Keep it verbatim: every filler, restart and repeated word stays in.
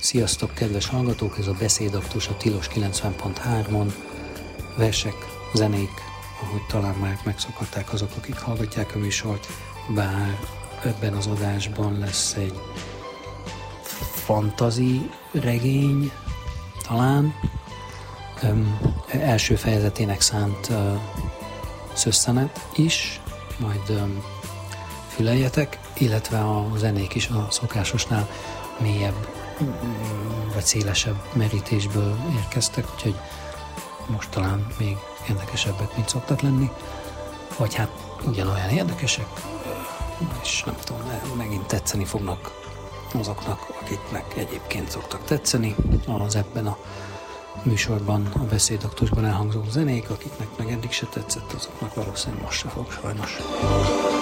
Sziasztok, kedves hallgatók! Ez a Beszédaktus a Tilos kilencven pont hármon. Versek, zenék, ahogy talán már megszokhatták azok, akik hallgatják a műsort, bár ebben az adásban lesz egy fantasy regény, talán Öm, első fejezetének szánt uh, szösszenet is, majd um, füleljetek, illetve a zenék is a szokásosnál mélyebb vagy szélesebb merítésből érkeztek, úgyhogy most talán még érdekesebbek, mint szoktak lenni, vagy hát ugyanolyan érdekesek, és nem tudom, megint tetszeni fognak azoknak, akiknek egyébként szoktak tetszeni az ebben a műsorban, a Beszédaktusban elhangzó zenék, akiknek meg eddig se tetszett, azoknak valószínűleg most se fog, sajnos.